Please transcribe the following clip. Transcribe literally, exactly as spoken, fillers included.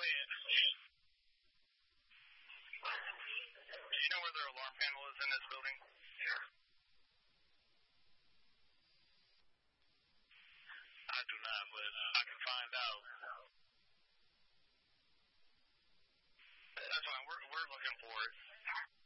ahead. Do you know where their alarm panel is in this building? I do not, but I can find out. That's fine. We're we're looking for it.